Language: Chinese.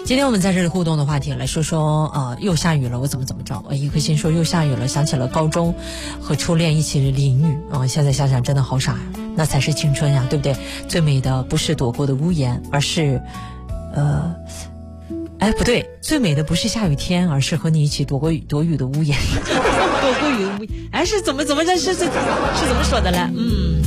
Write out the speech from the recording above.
今天我们在这里互动的话题来说说又下雨了我怎么着。一颗心说又下雨了，想起了高中和初恋一起淋雨现在想想真的好傻呀，那才是青春呀，对不对？最美的不是躲过的屋檐，而是不对，最美的不是下雨天，而是和你一起躲雨的屋檐。躲过雨的屋檐，是怎么说的了？